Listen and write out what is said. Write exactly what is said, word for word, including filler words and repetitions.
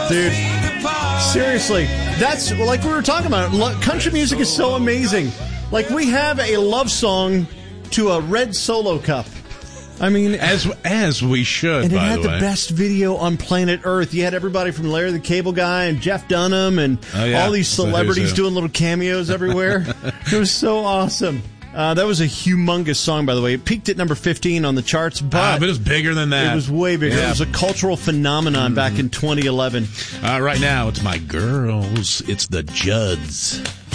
Dude, seriously, that's like we were talking about. Lo- country music is so amazing. Like, we have a love song to a red Solo cup. I mean, as as we should. And it by had the, the way. best video on planet Earth. You had everybody from Larry the Cable Guy and Jeff Dunham and oh, yeah. all these celebrities so doing little cameos everywhere. It was so awesome. Uh, that was a humongous song, by the way. It peaked at number fifteen on the charts, but, uh, but it was bigger than that. It was way bigger. Yeah. It was a cultural phenomenon mm. back in twenty eleven. Uh, right now, it's my girls. It's the Judds.